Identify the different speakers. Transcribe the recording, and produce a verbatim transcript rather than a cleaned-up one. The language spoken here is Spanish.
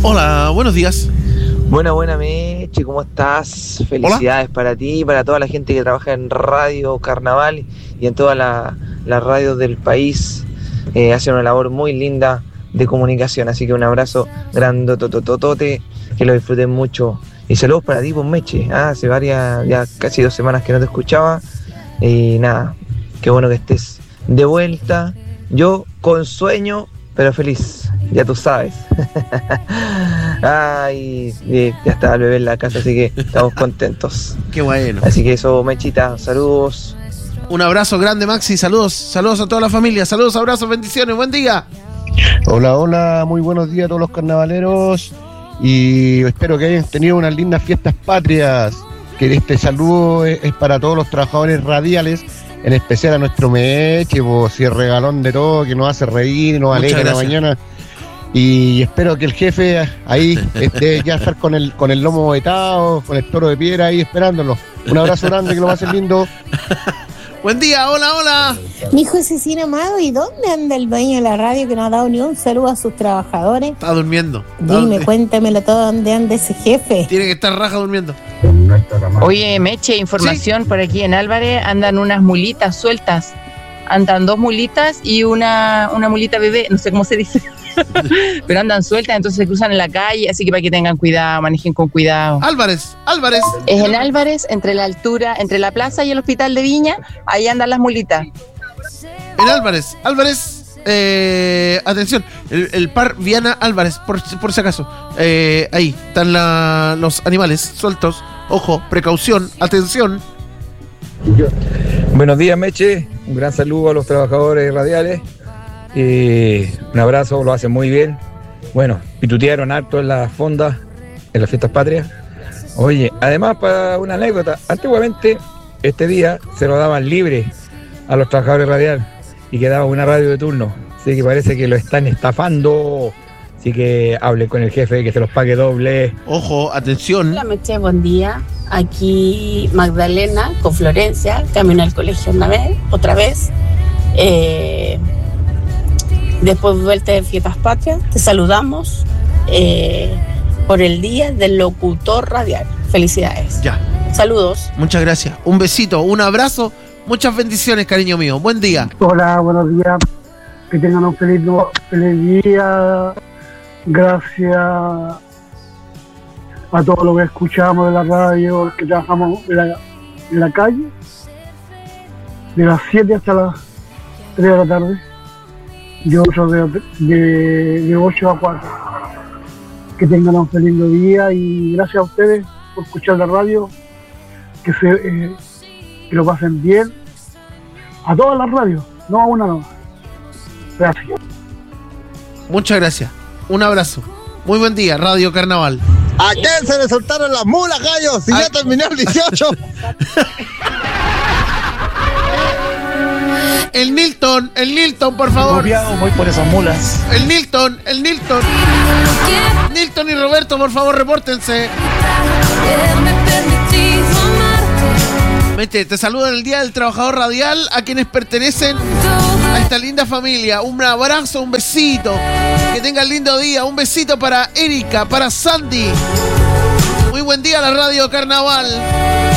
Speaker 1: Hola, buenos días.
Speaker 2: Buena, buena, Meche, ¿cómo estás? Felicidades Hola. Para ti y para toda la gente que trabaja en Radio Carnaval y en todas las la radios del país. Eh, hacen una labor muy linda de comunicación, así que un abrazo grandotototote, que lo disfruten mucho. Y saludos para ti, pues, Meche. Ah, hace varias, ya casi dos semanas que no te escuchaba. Y nada, qué bueno que estés de vuelta. Yo con sueño, pero feliz, ya tú sabes. Ay, ya está el bebé en la casa, así que estamos contentos.
Speaker 1: Qué bueno.
Speaker 2: Así que eso, Mechita, saludos.
Speaker 1: Un abrazo grande, Maxi, saludos, saludos a toda la familia, saludos, abrazos, bendiciones, buen día.
Speaker 3: Hola, hola, muy buenos días a todos los carnavaleros y espero que hayan tenido unas lindas fiestas patrias. Que este saludo es, es para todos los trabajadores radiales, en especial a nuestro Meche, pues, si es regalón de todo, que nos hace reír, nos alegra en la mañana. Y espero que el jefe ahí esté ya estar con el con el lomo vetado, con el toro de piedra ahí esperándolo. Un abrazo grande, que lo pasen lindo.
Speaker 1: Buen día, hola, hola.
Speaker 4: Mi Josecina Amado, ¿y dónde anda el dueño de la radio que no ha dado ni un saludo a sus trabajadores?
Speaker 1: Está durmiendo.
Speaker 4: Está Dime, dur- cuéntamelo todo, ¿dónde anda ese jefe?
Speaker 1: Tiene que estar raja durmiendo.
Speaker 5: Oye, Meche, información, ¿sí? Por aquí en Álvarez andan unas mulitas sueltas. Andan dos mulitas y una, una mulita bebé, no sé cómo se dice. Pero andan sueltas, entonces se cruzan en la calle, así que para que tengan cuidado, manejen con cuidado.
Speaker 1: Álvarez, Álvarez.
Speaker 5: Es en Álvarez, entre la altura, entre la plaza y el hospital de Viña, ahí andan las mulitas.
Speaker 1: En Álvarez, Álvarez, eh, atención, el, el par Viana Álvarez, por, por si acaso. Eh, ahí están la, los animales sueltos. Ojo, precaución, atención.
Speaker 6: Buenos días, Meche. Un gran saludo a los trabajadores radiales. Eh, un abrazo, lo hacen muy bien. Bueno, pitutearon harto en las fondas, en las fiestas patrias. Oye, además, para una anécdota, antiguamente este día se lo daban libre a los trabajadores radiales y quedaba una radio de turno. Así que parece que lo están estafando. Así que hable con el jefe, que se los pague doble.
Speaker 1: Ojo, atención.
Speaker 7: Hola, Meche, buen día. Aquí Magdalena con Florencia, camino al colegio una vez, otra vez. Eh, después de vuelta de Fiestas Patrias, te saludamos eh, por el Día del Locutor Radial. Felicidades.
Speaker 1: Ya.
Speaker 7: Saludos.
Speaker 1: Muchas gracias. Un besito, un abrazo, muchas bendiciones, cariño mío. Buen día.
Speaker 8: Hola, buenos días. Que tengan un feliz, feliz día. Gracias a todo lo que escuchamos de la radio, que trabajamos en la, en la calle, de las siete hasta las tres de la tarde, y otros de, de, de ocho a cuatro. Que tengan un feliz día y gracias a ustedes por escuchar la radio, que, se, eh, que lo pasen bien, a todas las radios, no a una nomás. Gracias.
Speaker 1: Muchas gracias. Un abrazo. Muy buen día, Radio Carnaval.
Speaker 3: ¿A quién se le soltaron las mulas, gallos? Si ya terminó el dieciocho.
Speaker 1: El Nilton, el Nilton, por favor.
Speaker 9: Copiado, voy por esas mulas.
Speaker 1: El Nilton, el Nilton. Nilton y Roberto, por favor, repórtense. Mete, te saludo en el Día del Trabajador Radial a quienes pertenecen a esta linda familia. Un abrazo, un besito. Que tengan lindo día. Un besito para Erika, para Sandy. Muy buen día a la Radio Carnaval.